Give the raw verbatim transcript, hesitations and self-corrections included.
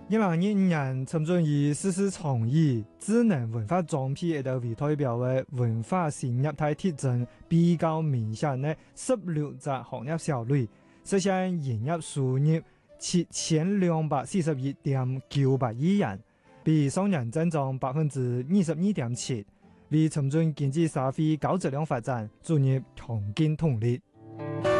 二零二五年，深圳以實施創意智能文化裝備而為代表嘅文化新業態特徵比較明顯嘅十六隻行業小類，實現營業收入七千兩百四十一點九八億元，比上年增長百分之二十二點七，為深圳經濟社會高質量發展注入強勁動力。